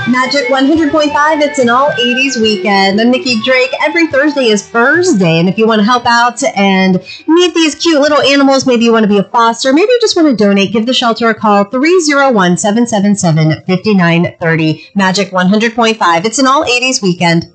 Magic 100.5, it's an all 80s weekend. I'm Nikki Drake. Every Thursday is Furs Day, and if you want to help out and meet these cute little animals, maybe you want to be a foster, maybe you just want to donate, give the shelter a call, 301-777-5930. Magic 100.5, it's an all 80s weekend.